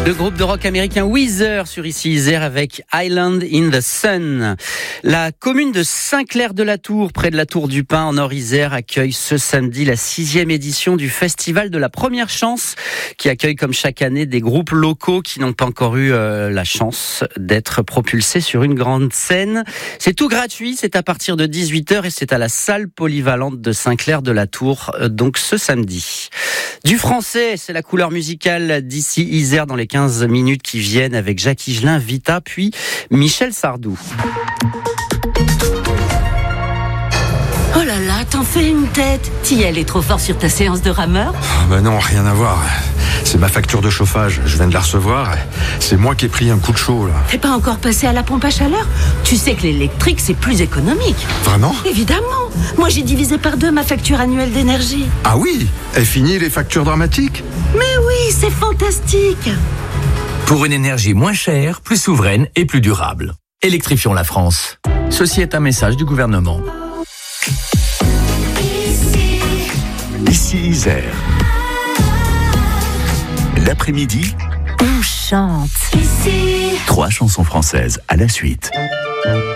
Le groupe de rock américain Weezer sur Ici Isère avec Island in the Sun. La commune de Saint-Clair-de-la-Tour, près de la Tour du Pin en Nord-Isère, accueille ce samedi la 6e édition du Festival de la Première Chance, qui accueille comme chaque année des groupes locaux qui n'ont pas encore eu la chance d'être propulsés sur une grande scène. C'est tout gratuit, c'est à partir de 18h et c'est à la salle polyvalente de Saint-Clair-de-la-Tour, donc ce samedi. Du français, c'est la couleur musicale d'Ici Isère dans les 15 minutes qui viennent avec Jacques Higelin, Vita, puis Michel Sardou. Oh là là, t'en fais une tête. T'y est trop fort sur ta séance de rameur? Non, rien à voir. C'est ma facture de chauffage, je viens de la recevoir. C'est moi qui ai pris un coup de chaud là. T'es pas encore passé à la pompe à chaleur? Tu sais que l'électrique c'est plus économique. Vraiment? Évidemment. Moi j'ai divisé par 2 ma facture annuelle d'énergie. Ah oui? Est fini les factures dramatiques? Mais oui, c'est fantastique. Pour une énergie moins chère, plus souveraine et plus durable. Électrifions la France. Ceci est un message du gouvernement. Ici Isère. L'après-midi, On chante. 3 chansons françaises à la suite.